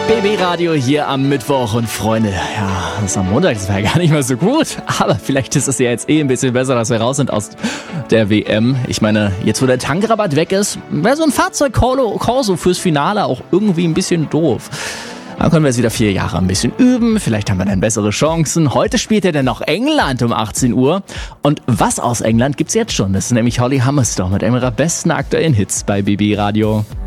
BB Radio hier am Mittwoch und Freunde, ja, das ist am Montag, das war ja gar nicht mal so gut, aber vielleicht ist es ja jetzt ein bisschen besser, dass wir raus sind aus der WM. Ich meine, jetzt wo der Tankrabatt weg ist, wäre so ein Fahrzeug Corso fürs Finale auch irgendwie ein bisschen doof. Dann können wir jetzt wieder 4 Jahre ein bisschen üben, vielleicht haben wir dann bessere Chancen. Heute spielt ja dann noch England um 18 Uhr und was aus England gibt's jetzt schon, das ist nämlich Holly Humberstone mit einem ihrer besten aktuellen Hits bei BB Radio.